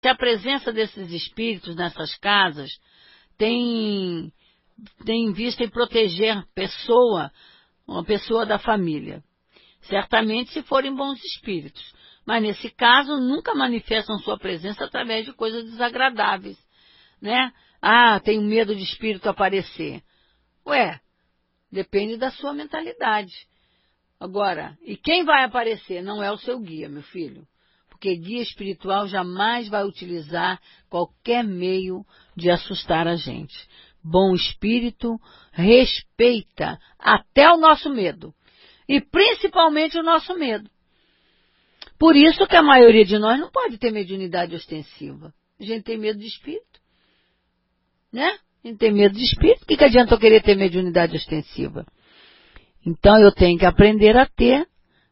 que a presença desses espíritos nessas casas tem em vista em proteger uma pessoa da família. Certamente se forem bons espíritos, mas nesse caso nunca manifestam sua presença através de coisas desagradáveis, né? Ah, tenho medo de espírito aparecer. Ué, depende da sua mentalidade. Agora, e quem vai aparecer não é o seu guia, meu filho. Porque guia espiritual jamais vai utilizar qualquer meio de assustar a gente. Bom espírito respeita até o nosso medo. E principalmente o nosso medo. Por isso que a maioria de nós não pode ter mediunidade ostensiva. A gente tem medo de espírito. Né? A gente tem medo de espírito. O que adianta eu querer ter mediunidade ostensiva? Então eu tenho que aprender a ter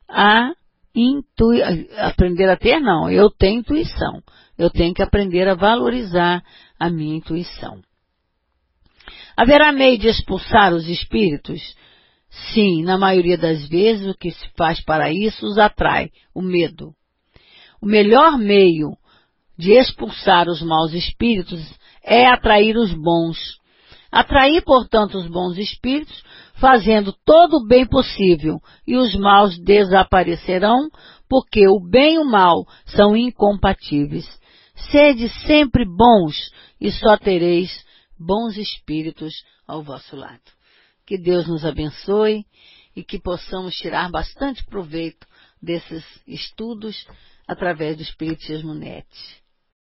eu tenho intuição. Eu tenho que aprender a valorizar a minha intuição. Haverá meio de expulsar os espíritos? Sim, na maioria das vezes o que se faz para isso os atrai, o medo. O melhor meio de expulsar os maus espíritos é atrair os bons. Atrair, portanto, os bons espíritos, fazendo todo o bem possível, e os maus desaparecerão, porque o bem e o mal são incompatíveis. Sede sempre bons, e só tereis bons espíritos ao vosso lado. Que Deus nos abençoe e que possamos tirar bastante proveito desses estudos através do Espiritismo Net.